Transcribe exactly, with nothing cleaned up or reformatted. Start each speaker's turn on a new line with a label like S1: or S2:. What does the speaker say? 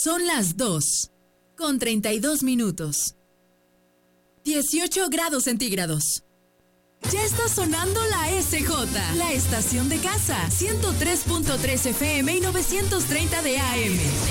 S1: Son las dos, con treinta y dos minutos. dieciocho grados centígrados. Ya está sonando la S J, la estación de casa, ciento tres punto tres F M y novecientos treinta de A M.